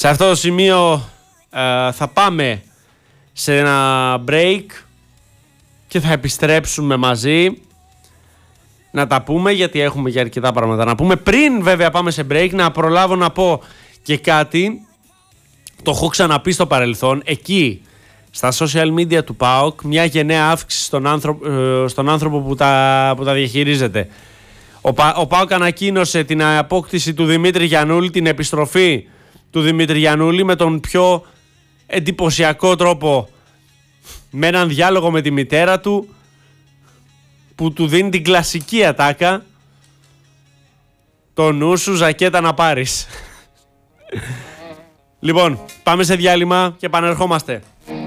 Σε αυτό το σημείο θα πάμε σε ένα break και θα επιστρέψουμε μαζί να τα πούμε, γιατί έχουμε και αρκετά πράγματα να πούμε. Πριν βέβαια πάμε σε break, να προλάβω να πω και κάτι, το έχω ξαναπεί στο παρελθόν, εκεί στα social media του ΠΑΟΚ, μια γενναία αύξηση στον άνθρωπο που τα διαχειρίζεται. Ο ΠΑΟΚ ανακοίνωσε την απόκτηση του Δημήτρη Γιαννούλη, την επιστροφή του Δημήτρη Γιαννούλη με τον πιο εντυπωσιακό τρόπο, με έναν διάλογο με τη μητέρα του που του δίνει την κλασική ατάκα: το νου σου ζακέτα να πάρεις. Λοιπόν, πάμε σε διάλειμμα και επανερχόμαστε.